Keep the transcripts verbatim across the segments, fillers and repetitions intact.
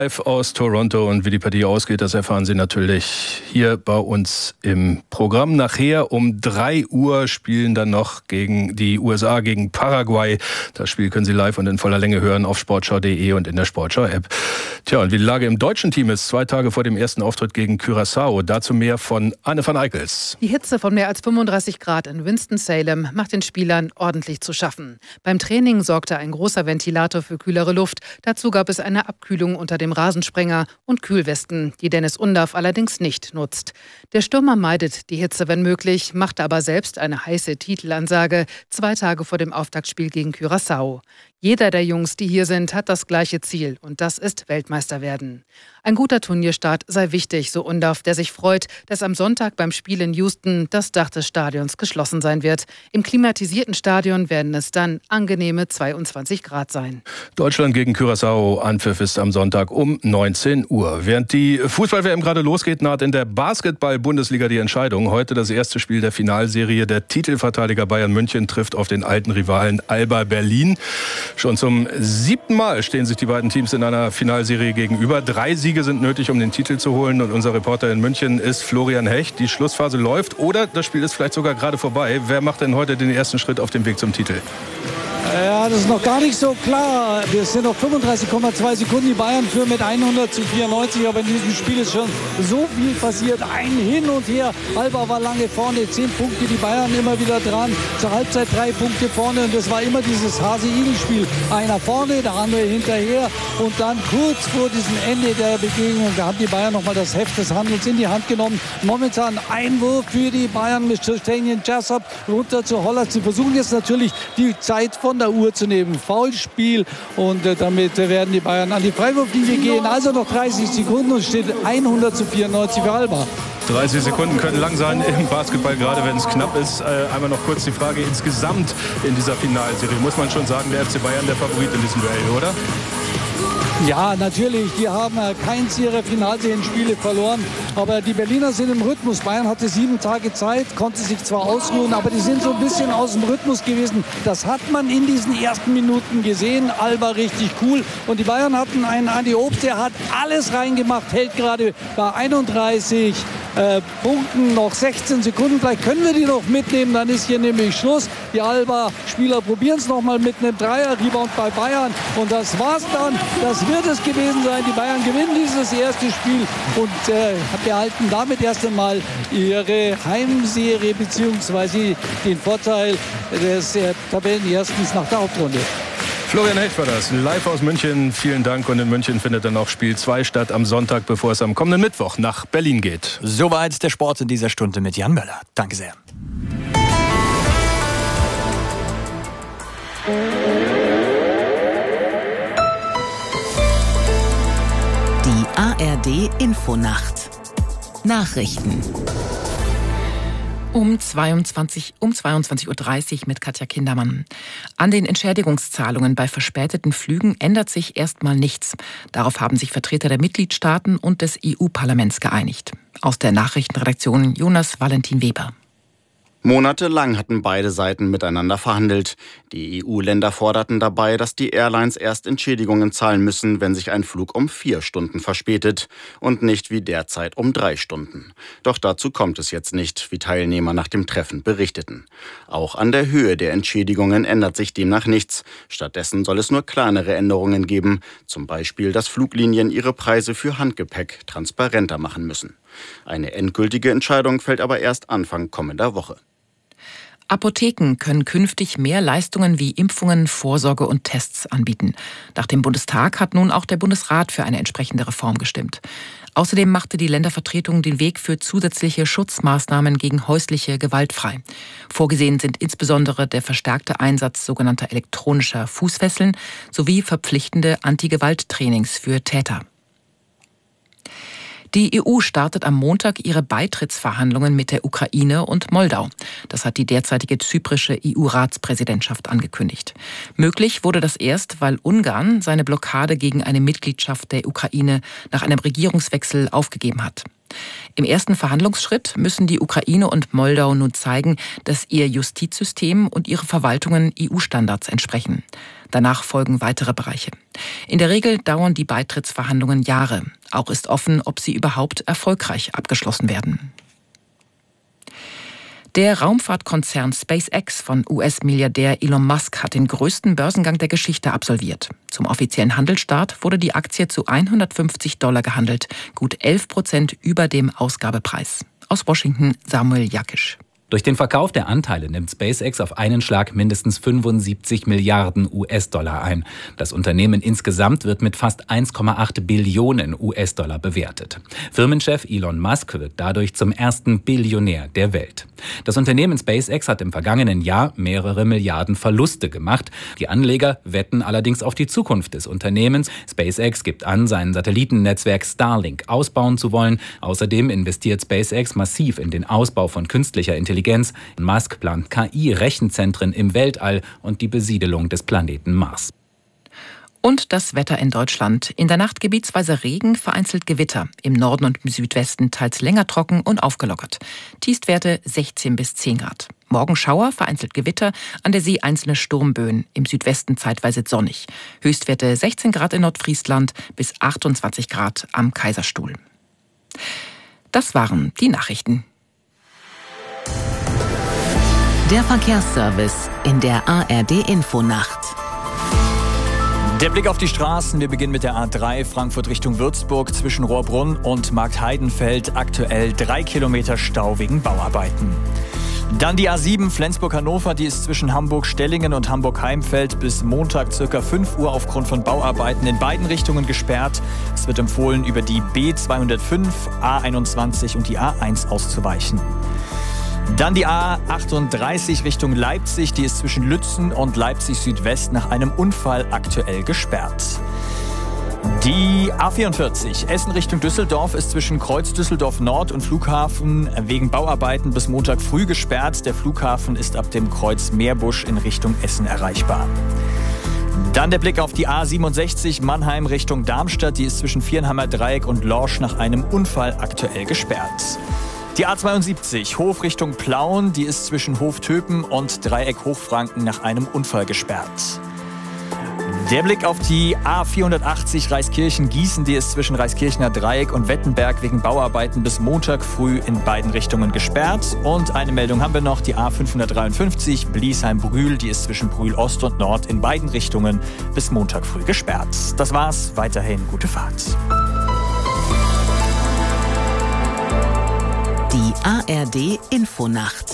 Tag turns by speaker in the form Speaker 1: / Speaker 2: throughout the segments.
Speaker 1: Live aus Toronto, und wie die Partie ausgeht, das erfahren Sie natürlich hier bei uns im Programm. Nachher um drei Uhr spielen dann noch gegen die U S A gegen Paraguay. Das Spiel können Sie live und in voller Länge hören auf sportschau punkt de und in der Sportschau-App. Tja, und wie die Lage im deutschen Team ist, zwei Tage vor dem ersten Auftritt gegen Curaçao. Dazu mehr von Anne van Eickels.
Speaker 2: Die Hitze von mehr als fünfunddreißig Grad in Winston-Salem macht den Spielern ordentlich zu schaffen. Beim Training sorgte ein großer Ventilator für kühlere Luft. Dazu gab es eine Abkühlung unter dem Rasensprenger und Kühlwesten, die Dennis Undaff allerdings nicht nutzt. Der Stürmer meidet die Hitze, wenn möglich, macht aber selbst eine heiße Titelansage zwei Tage vor dem Auftaktspiel gegen Curaçao. Jeder der Jungs, die hier sind, hat das gleiche Ziel, und das ist Weltmeister werden. Ein guter Turnierstart sei wichtig, so Undaff, der sich freut, dass am Sonntag beim Spiel in Houston das Dach des Stadions geschlossen sein wird. Im klimatisierten Stadion werden es dann angenehme zweiundzwanzig Grad sein.
Speaker 1: Deutschland gegen Curaçao, Anpfiff ist am Sonntag um neunzehn Uhr. Während die Fußball-W M gerade losgeht, naht in der Basketball-Bundesliga die Entscheidung. Heute das erste Spiel der Finalserie. Der Titelverteidiger Bayern München trifft auf den alten Rivalen Alba Berlin. Schon zum siebten Mal stehen sich die beiden Teams in einer Finalserie gegenüber. Drei Siege sind nötig, um den Titel zu holen. Und unser Reporter in München ist Florian Hecht. Die Schlussphase läuft oder das Spiel ist vielleicht sogar gerade vorbei. Wer macht denn heute den ersten Schritt auf dem Weg zum Titel?
Speaker 3: Ja, das ist noch gar nicht so klar. Wir sind noch fünfunddreißig Komma zwei Sekunden. Die Bayern führen mit hundert zu vierundneunzig. Aber in diesem Spiel ist schon so viel passiert. Ein Hin und Her. Alba war lange vorne. Zehn Punkte. Die Bayern immer wieder dran. Zur Halbzeit drei Punkte vorne. Und das war immer dieses Hase-Igel-Spiel. Einer vorne, der andere hinterher. Und dann kurz vor diesem Ende der Begegnung, da haben die Bayern nochmal das Heft des Handels in die Hand genommen. Momentan Einwurf für die Bayern mit Stanion Jessup runter zu Holland. Sie versuchen jetzt natürlich die Zeit von der Uhr zu nehmen. Foulspiel, und äh, damit äh, werden die Bayern an die Freiwurflinie gehen. Also noch dreißig Sekunden und steht hundert zu vierundneunzig für Alba.
Speaker 1: dreißig Sekunden können lang sein im Basketball, gerade wenn es knapp ist. Äh, einmal noch kurz die Frage insgesamt in dieser Finalserie. Muss man schon sagen, der F C Bayern der Favorit in diesem Duell, oder?
Speaker 3: Ja, natürlich. Die haben äh, keins ihrer Finalserienspiele verloren. Aber die Berliner sind im Rhythmus. Bayern hatte sieben Tage Zeit, konnte sich zwar ausruhen, aber die sind so ein bisschen aus dem Rhythmus gewesen. Das hat man in diesen ersten Minuten gesehen. Alba richtig cool. Und die Bayern hatten einen Andi Obst, der hat alles reingemacht, hält gerade bei einunddreißig äh, Punkten, noch sechzehn Sekunden. Vielleicht können wir die noch mitnehmen, dann ist hier nämlich Schluss. Die Alba-Spieler probieren es nochmal mit einem Dreier-Rebound bei Bayern. Und das war's dann. Das wird es gewesen sein. Die Bayern gewinnen dieses erste Spiel und äh, behalten damit erst einmal ihre Heimserie bzw. den Vorteil des äh, Tabellenerstens nach der Hauptrunde.
Speaker 1: Florian Hecht war das, live aus München. Vielen Dank. Und in München findet dann auch Spiel zwei statt am Sonntag, bevor es am kommenden Mittwoch nach Berlin geht.
Speaker 4: Soweit der Sport in dieser Stunde mit Jan Möller. Danke sehr.
Speaker 5: Die A R D Infonacht. Nachrichten.
Speaker 2: Um zweiundzwanzig, um zweiundzwanzig Uhr dreißig mit Katja Kindermann. An den Entschädigungszahlungen bei verspäteten Flügen ändert sich erstmal nichts. Darauf haben sich Vertreter der Mitgliedstaaten und des E U-Parlaments geeinigt. Aus der Nachrichtenredaktion Jonas Valentin Weber.
Speaker 6: Monatelang hatten beide Seiten miteinander verhandelt. Die E U-Länder forderten dabei, dass die Airlines erst Entschädigungen zahlen müssen, wenn sich ein Flug um vier Stunden verspätet und nicht wie derzeit um drei Stunden. Doch dazu kommt es jetzt nicht, wie Teilnehmer nach dem Treffen berichteten. Auch an der Höhe der Entschädigungen ändert sich demnach nichts. Stattdessen soll es nur kleinere Änderungen geben, zum Beispiel, dass Fluglinien ihre Preise für Handgepäck transparenter machen müssen. Eine endgültige Entscheidung fällt aber erst Anfang kommender Woche.
Speaker 2: Apotheken können künftig mehr Leistungen wie Impfungen, Vorsorge und Tests anbieten. Nach dem Bundestag hat nun auch der Bundesrat für eine entsprechende Reform gestimmt. Außerdem machte die Ländervertretung den Weg für zusätzliche Schutzmaßnahmen gegen häusliche Gewalt frei. Vorgesehen sind insbesondere der verstärkte Einsatz sogenannter elektronischer Fußfesseln sowie verpflichtende Anti-Gewalt-Trainings für Täter. Die E U startet am Montag ihre Beitrittsverhandlungen mit der Ukraine und Moldau. Das hat die derzeitige zyprische E U-Ratspräsidentschaft angekündigt. Möglich wurde das erst, weil Ungarn seine Blockade gegen eine Mitgliedschaft der Ukraine nach einem Regierungswechsel aufgegeben hat.
Speaker 7: Im ersten Verhandlungsschritt müssen die Ukraine und Moldau nun zeigen, dass ihr Justizsystem und ihre Verwaltungen E U-Standards entsprechen. Danach folgen weitere Bereiche. In der Regel dauern die Beitrittsverhandlungen Jahre. Auch ist offen, ob sie überhaupt erfolgreich abgeschlossen werden. Der Raumfahrtkonzern SpaceX von U S-Milliardär Elon Musk hat den größten Börsengang der Geschichte absolviert. Zum offiziellen Handelsstart wurde die Aktie zu hundertfünfzig Dollar gehandelt, gut elf Prozent über dem Ausgabepreis. Aus Washington Samuel Jakisch.
Speaker 8: Durch den Verkauf der Anteile nimmt SpaceX auf einen Schlag mindestens fünfundsiebzig Milliarden U S-Dollar ein. Das Unternehmen insgesamt wird mit fast eins Komma acht Billionen U S-Dollar bewertet. Firmenchef Elon Musk wird dadurch zum ersten Billionär der Welt. Das Unternehmen SpaceX hat im vergangenen Jahr mehrere Milliarden Verluste gemacht. Die Anleger wetten allerdings auf die Zukunft des Unternehmens. SpaceX gibt an, sein Satellitennetzwerk Starlink ausbauen zu wollen. Außerdem investiert SpaceX massiv in den Ausbau von künstlicher Intelligenz. Musk plant K I-Rechenzentren im Weltall und die Besiedelung des Planeten Mars.
Speaker 7: Und das Wetter in Deutschland. In der Nacht gebietsweise Regen, vereinzelt Gewitter. Im Norden und im Südwesten teils länger trocken und aufgelockert. Tiefstwerte sechzehn bis zehn Grad. Morgen Schauer, vereinzelt Gewitter, an der See einzelne Sturmböen. Im Südwesten zeitweise sonnig. Höchstwerte sechzehn Grad in Nordfriesland bis achtundzwanzig Grad am Kaiserstuhl. Das waren die Nachrichten.
Speaker 5: Der Verkehrsservice in der A R D-Infonacht.
Speaker 4: Der Blick auf die Straßen. Wir beginnen mit der A drei Frankfurt Richtung Würzburg zwischen Rohrbrunn und Marktheidenfeld. Aktuell drei Kilometer Stau wegen Bauarbeiten. Dann die A sieben Flensburg-Hannover, die ist zwischen Hamburg-Stellingen und Hamburg-Heimfeld bis Montag ca. fünf Uhr aufgrund von Bauarbeiten in beiden Richtungen gesperrt. Es wird empfohlen, über die B zweihundertfünf, A einundzwanzig und die A eins auszuweichen. Dann die A achtunddreißig Richtung Leipzig, die ist zwischen Lützen und Leipzig Südwest nach einem Unfall aktuell gesperrt. Die A vierundvierzig Essen Richtung Düsseldorf ist zwischen Kreuz Düsseldorf Nord und Flughafen wegen Bauarbeiten bis Montag früh gesperrt. Der Flughafen ist ab dem Kreuz Meerbusch in Richtung Essen erreichbar. Dann der Blick auf die A siebenundsechzig Mannheim Richtung Darmstadt, die ist zwischen Viernheimer Dreieck und Lorsch nach einem Unfall aktuell gesperrt. Die A zweiundsiebzig Hof Richtung Plauen, die ist zwischen Hof-Töpen und Dreieck Hochfranken nach einem Unfall gesperrt. Der Blick auf die A vierhundertachtzig Reiskirchen-Gießen, die ist zwischen Reiskirchener Dreieck und Wettenberg wegen Bauarbeiten bis Montag früh in beiden Richtungen gesperrt. Und eine Meldung haben wir noch, die A fünfhundertdreiundfünfzig Bliesheim-Brühl, die ist zwischen Brühl Ost und Nord in beiden Richtungen bis Montag früh gesperrt. Das war's, weiterhin gute Fahrt.
Speaker 5: Die A R D-Infonacht.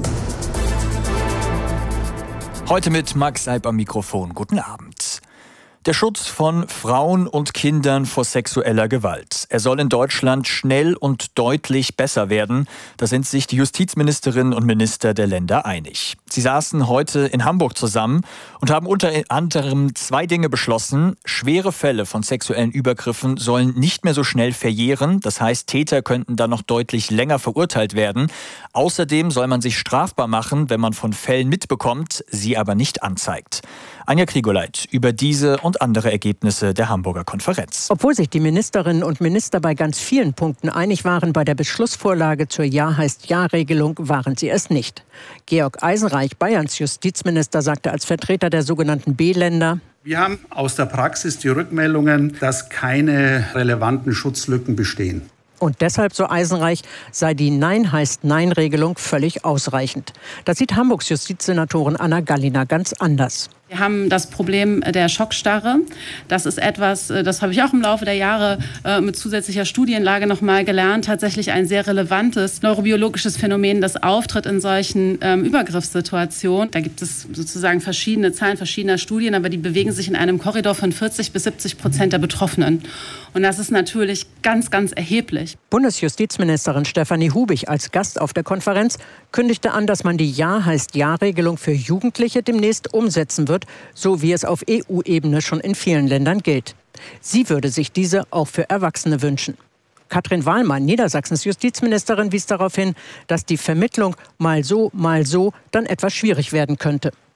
Speaker 4: Heute mit Max Seib am Mikrofon. Guten Abend. Der Schutz von Frauen und Kindern vor sexueller Gewalt. Er soll in Deutschland schnell und deutlich besser werden. Da sind sich die Justizministerinnen und Minister der Länder einig. Sie saßen heute in Hamburg zusammen und haben unter anderem zwei Dinge beschlossen. Schwere Fälle von sexuellen Übergriffen sollen nicht mehr so schnell verjähren. Das heißt, Täter könnten dann noch deutlich länger verurteilt werden. Außerdem soll man sich strafbar machen, wenn man von Fällen mitbekommt, sie aber nicht anzeigt. Anja Krigoleit über diese und andere Ergebnisse der Hamburger Konferenz.
Speaker 9: Obwohl sich die Ministerinnen und Minister bei ganz vielen Punkten einig waren, bei der Beschlussvorlage zur Ja-heißt-Ja-Regelung waren sie es nicht. Georg Eisenreich, Bayerns Justizminister, sagte als Vertreter der sogenannten B-Länder:
Speaker 10: Wir haben aus der Praxis die Rückmeldungen, dass keine relevanten Schutzlücken bestehen.
Speaker 9: Und deshalb, so Eisenreich, sei die Nein-heißt-Nein-Regelung völlig ausreichend. Das sieht Hamburgs Justizsenatorin Anna Gallina ganz anders.
Speaker 11: Wir haben das Problem der Schockstarre. Das ist etwas, das habe ich auch im Laufe der Jahre mit zusätzlicher Studienlage noch mal gelernt, tatsächlich ein sehr relevantes neurobiologisches Phänomen, das auftritt in solchen ähm, Übergriffssituationen. Da gibt es sozusagen verschiedene Zahlen verschiedener Studien, aber die bewegen sich in einem Korridor von vierzig bis siebzig Prozent der Betroffenen. Und das ist natürlich ganz, ganz erheblich.
Speaker 9: Bundesjustizministerin Stefanie Hubig als Gast auf der Konferenz kündigte an, dass man die Ja-heißt-Ja-Regelung für Jugendliche demnächst umsetzen wird, so wie es auf E U-Ebene schon in vielen Ländern gilt. Sie würde sich diese auch für Erwachsene wünschen. Katrin Wahlmann, Niedersachsens Justizministerin, wies darauf hin, dass die Vermittlung mal so, mal so dann etwas schwierig werden könnte.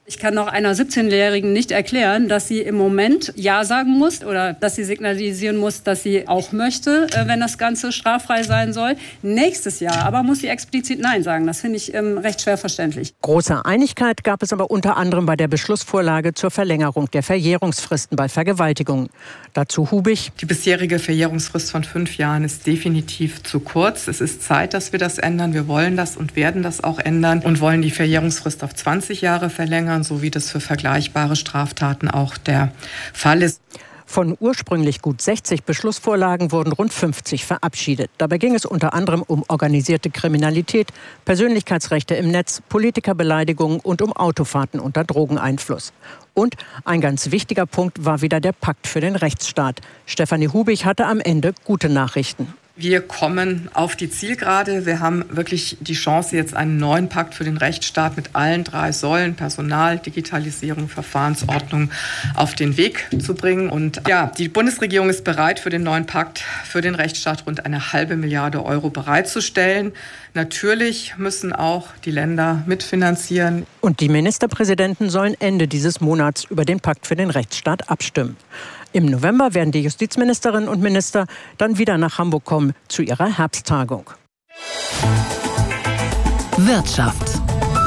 Speaker 12: Ich kann noch einer siebzehnjährigen nicht erklären, dass sie im Moment Ja sagen muss oder dass sie signalisieren muss, dass sie auch möchte, wenn das Ganze straffrei sein soll. Nächstes Jahr aber muss sie explizit Nein sagen. Das finde ich ähm, recht schwer verständlich.
Speaker 9: Große Einigkeit gab es aber unter anderem bei der Beschlussvorlage zur Verlängerung der Verjährungsfristen bei Vergewaltigungen. Dazu Hubig.
Speaker 13: Die bisherige Verjährungsfrist von fünf Jahren ist definitiv zu kurz. Es ist Zeit, dass wir das ändern. Wir wollen das und werden das auch ändern und wollen die Verjährungsfrist auf zwanzig Jahre verlängern, so wie das für vergleichbare Straftaten auch der Fall ist.
Speaker 9: Von ursprünglich gut sechzig Beschlussvorlagen wurden rund fünfzig verabschiedet. Dabei ging es unter anderem um organisierte Kriminalität, Persönlichkeitsrechte im Netz, Politikerbeleidigungen und um Autofahrten unter Drogeneinfluss. Und ein ganz wichtiger Punkt war wieder der Pakt für den Rechtsstaat. Stefanie Hubig hatte am Ende gute Nachrichten.
Speaker 13: Wir kommen auf die Zielgerade. Wir haben wirklich die Chance, jetzt einen neuen Pakt für den Rechtsstaat mit allen drei Säulen, Personal, Digitalisierung, Verfahrensordnung, auf den Weg zu bringen. Und ja, die Bundesregierung ist bereit, für den neuen Pakt für den Rechtsstaat rund eine halbe Milliarde Euro bereitzustellen. Natürlich müssen auch die Länder mitfinanzieren.
Speaker 9: Und die Ministerpräsidenten sollen Ende dieses Monats über den Pakt für den Rechtsstaat abstimmen. Im November werden die Justizministerinnen und Minister dann wieder nach Hamburg kommen zu ihrer Herbsttagung.
Speaker 5: Wirtschaft.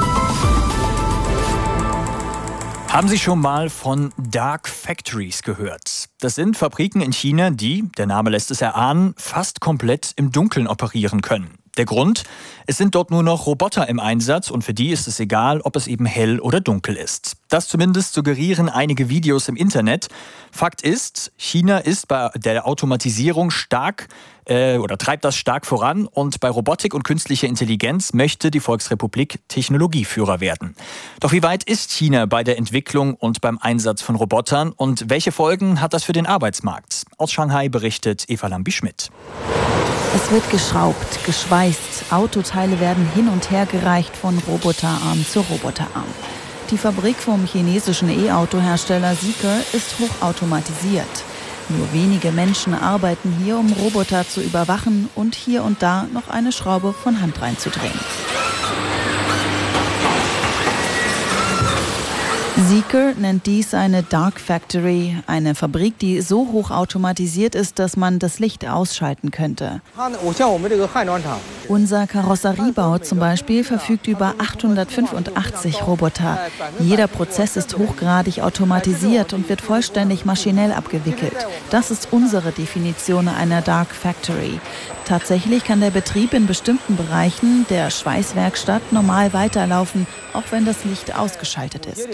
Speaker 4: Haben Sie schon mal von Dark Factories gehört? Das sind Fabriken in China, die, der Name lässt es erahnen, fast komplett im Dunkeln operieren können. Der Grund? Es sind dort nur noch Roboter im Einsatz und für die ist es egal, ob es eben hell oder dunkel ist. Das zumindest suggerieren einige Videos im Internet. Fakt ist, China ist bei der Automatisierung stark äh, oder treibt das stark voran und bei Robotik und künstlicher Intelligenz möchte die Volksrepublik Technologieführer werden. Doch wie weit ist China bei der Entwicklung und beim Einsatz von Robotern und welche Folgen hat das für den Arbeitsmarkt? Aus Shanghai berichtet Eva Lambi-Schmidt.
Speaker 14: Es wird geschraubt, geschweißt, Autoteile werden hin und her gereicht von Roboterarm zu Roboterarm. Die Fabrik vom chinesischen E-Auto-Hersteller Zeekr ist hochautomatisiert. Nur wenige Menschen arbeiten hier, um Roboter zu überwachen und hier und da noch eine Schraube von Hand reinzudrehen. Zeekr nennt dies eine Dark Factory, eine Fabrik, die so hoch automatisiert ist, dass man das Licht ausschalten könnte. Unser Karosseriebau zum Beispiel verfügt über achthundertfünfundachtzig Roboter. Jeder Prozess ist hochgradig automatisiert und wird vollständig maschinell abgewickelt. Das ist unsere Definition einer Dark Factory. Tatsächlich kann der Betrieb in bestimmten Bereichen der Schweißwerkstatt normal weiterlaufen, auch wenn das Licht ausgeschaltet ist,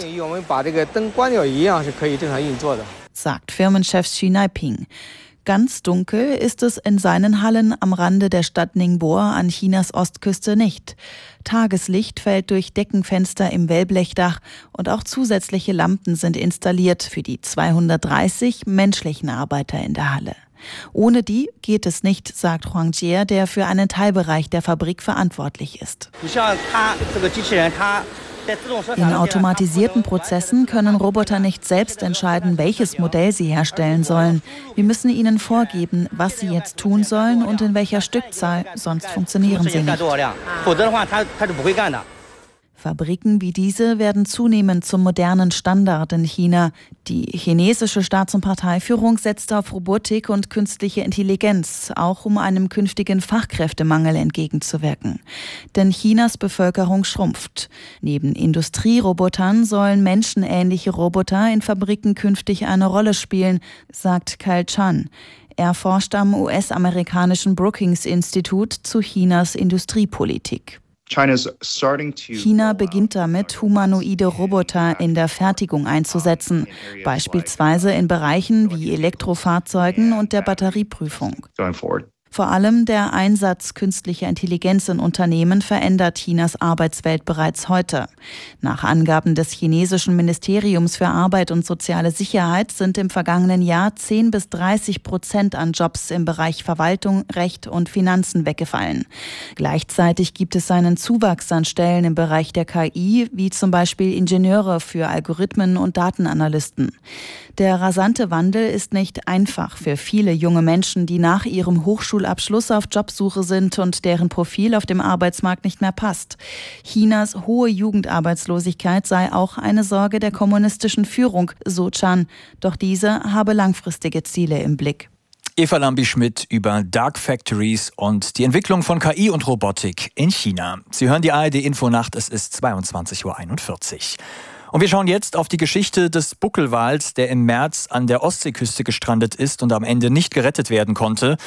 Speaker 14: sagt Firmenchef Xi Jinping. Ganz dunkel ist es in seinen Hallen am Rande der Stadt Ningbo an Chinas Ostküste nicht. Tageslicht fällt durch Deckenfenster im Wellblechdach und auch zusätzliche Lampen sind installiert für die zweihundertdreißig menschlichen Arbeiter in der Halle. Ohne die geht es nicht, sagt Huang Jie, der für einen Teilbereich der Fabrik verantwortlich ist. In automatisierten Prozessen können Roboter nicht selbst entscheiden, welches Modell sie herstellen sollen. Wir müssen ihnen vorgeben, was sie jetzt tun sollen und in welcher Stückzahl, sonst funktionieren sie nicht. Fabriken wie diese werden zunehmend zum modernen Standard in China. Die chinesische Staats- und Parteiführung setzt auf Robotik und künstliche Intelligenz, auch um einem künftigen Fachkräftemangel entgegenzuwirken. Denn Chinas Bevölkerung schrumpft. Neben Industrierobotern sollen menschenähnliche Roboter in Fabriken künftig eine Rolle spielen, sagt Kyle Chan. Er forscht am U S-amerikanischen Brookings-Institut zu Chinas Industriepolitik. China beginnt damit, humanoide Roboter in der Fertigung einzusetzen, beispielsweise in Bereichen wie Elektrofahrzeugen und der Batterieprüfung. Vor allem der Einsatz künstlicher Intelligenz in Unternehmen verändert Chinas Arbeitswelt bereits heute. Nach Angaben des chinesischen Ministeriums für Arbeit und soziale Sicherheit sind im vergangenen Jahr zehn bis dreißig Prozent an Jobs im Bereich Verwaltung, Recht und Finanzen weggefallen. Gleichzeitig gibt es einen Zuwachs an Stellen im Bereich der K I, wie zum Beispiel Ingenieure für Algorithmen und Datenanalysten. Der rasante Wandel ist nicht einfach für viele junge Menschen, die nach ihrem Hochschul Hauptschulabschluss auf Jobsuche sind und deren Profil auf dem Arbeitsmarkt nicht mehr passt. Chinas hohe Jugendarbeitslosigkeit sei auch eine Sorge der kommunistischen Führung, so Chan. Doch diese habe langfristige Ziele im Blick.
Speaker 4: Eva Lambi-Schmidt über Dark Factories und die Entwicklung von K I und Robotik in China. Sie hören die A R D-Infonacht, es ist zweiundzwanzig Uhr einundvierzig. Und wir schauen jetzt auf die Geschichte des Buckelwals, der im März an der Ostseeküste gestrandet ist und am Ende nicht gerettet werden konnte.